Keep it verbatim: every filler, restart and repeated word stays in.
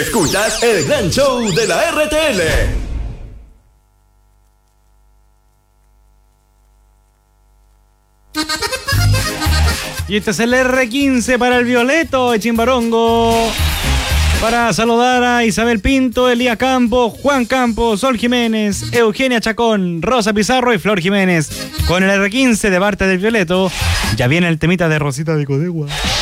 Escuchas el gran show de la R T L. Y este es el erre quince para el Violeto de Chimbarongo. Para saludar a Isabel Pinto, Elías Campos, Juan Campos, Sol Jiménez, Eugenia Chacón, Rosa Pizarro y Flor Jiménez. Con el erre quince de parte del Violeto, ya viene el temita de Rosita de Codegua.